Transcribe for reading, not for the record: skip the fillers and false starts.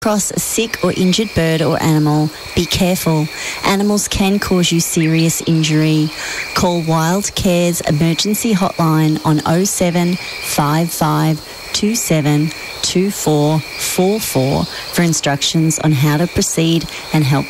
Across a sick or injured bird or animal, be careful. Animals can cause you serious injury. Call Wild Care's emergency hotline on 0755 27 2444 for instructions on how to proceed and help